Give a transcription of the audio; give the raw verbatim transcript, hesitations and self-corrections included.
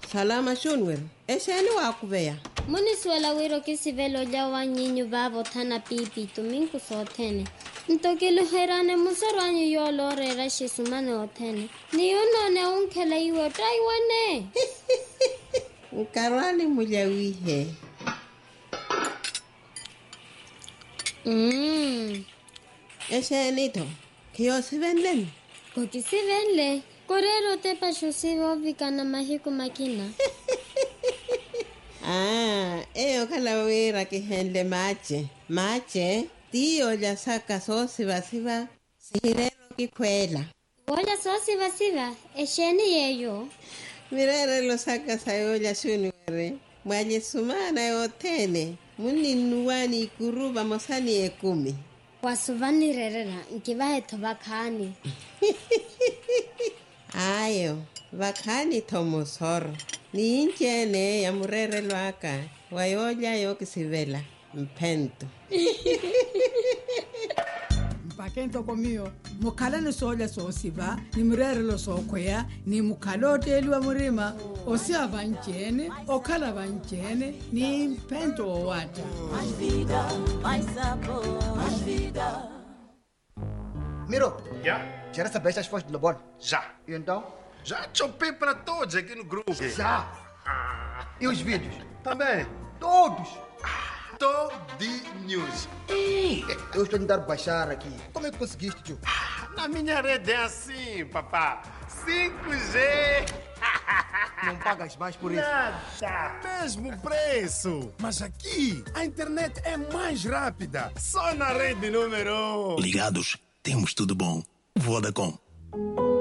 Salama shunwer. Esheni wakuveya. Muni suela wiro kisivelo jawa nyinyu babo tana pipi tuminku sotene. Ntokilo herane musarwanyu yolo rera shisumane otene. Ni uno ne unkele iwe taiwane. Nkarwani mujawihe. Mmm. Esheni to. Kiyo sivenlen. Koki sivenle. Korero te pasho sivo vikana mahiku makina. Ah, eyo kalawira kihenle mache. Mache, tiyo ya saka so siva siva, sihirero kikwela. Oya so siva siva, esheni yeyo. Mirere lo saka sayo ya shunwere. Mwaje sumana yotene. Muni nuwani ikuruba mosani ekumi. Wasuvani rerera, nkivahe tobakani. Ayo, vakani tomosoro. Ni inchene ya murere lwaka. Wayoja yo kisivela. Mpento. Mpakento komio. Mukala ni soja so siva. Ni murere lo so kwea. Ni mukala oteli wa murima. Osia vanchene. Okala vanchene. Ni mpento o wata. Mais vida, mais sabor. Mais vida. Miro, Já? já recebeste as fotos do Lobon? Já. E então? Já chopei para todos aqui no grupo. Já. E os vídeos? Também. Todos. Todinhos. Eu estou a tentar baixar aqui. Como é que conseguiste, tio? Na minha rede é assim, papá. cinco G. Não pagas mais por isso? Nada. Mesmo preço. Mas aqui, a internet é mais rápida. Só na rede número um. Ligados, temos tudo bom. Vodacom.